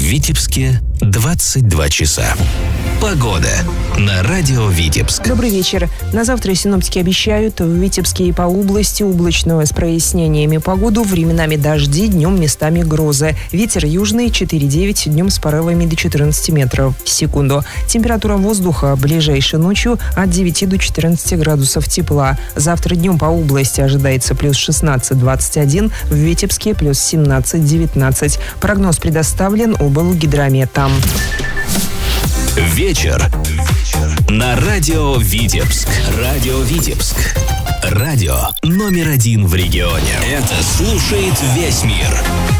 Витебске 22 часа. Погода на радио Витебск. Добрый вечер. На завтра синоптики обещают в Витебске и по области облачную с прояснениями погоду, временами дожди, днем местами грозы. Ветер южный 4,9, днем с порывами до 14 метров в секунду. Температура воздуха ближайшей ночью от 9 до 14 градусов тепла. Завтра днем по области ожидается плюс 16-21, в Витебске плюс 17-19. Прогноз предоставлен облгидрометом. Вечер на радио Витебск. Радио Витебск. Радио номер 1 в регионе. Это слушает весь мир.